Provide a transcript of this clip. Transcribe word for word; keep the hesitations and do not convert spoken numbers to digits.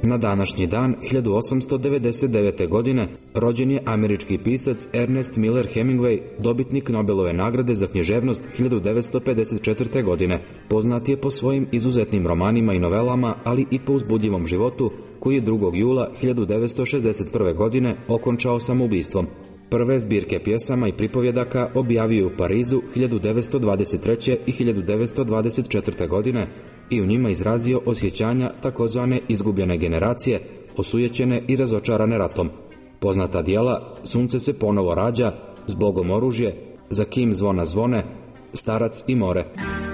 Na današnji dan, hiljadu osamsto devedeset devete. godine, rođen je američki pisac Ernest Miller Hemingway, dobitnik Nobelove nagrade za književnost hiljadu devetsto pedeset četvrte. godine. Poznat je po svojim izuzetnim romanima i novelama, ali i po uzbudljivom životu, koji je drugog jula hiljadu devetsto šezdeset prve. godine okončao samoubistvom. Prve zbirke pjesama i pripovjedaka objavio je u Parizu hiljadu devetsto dvadeset treće. i hiljadu devetsto dvadeset četvrte. godine i u njima izrazio osjećanja takozvane izgubljene generacije, osujećene i razočarane ratom. Poznata djela Sunce se ponovo rađa, Zbogom oružje, Za kim zvona zvone, Starac i more.